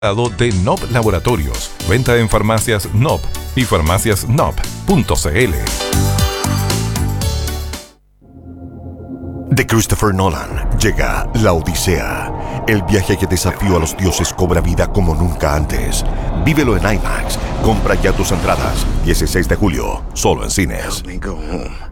de NOP Laboratorios. Venta en farmacias NOP y farmaciasNOP.cl. De Christopher Nolan llega La Odisea. El viaje que desafió a los dioses cobra vida como nunca antes. Vívelo en IMAX. Compra ya tus entradas. 16 de julio, solo en cines. Help me go home.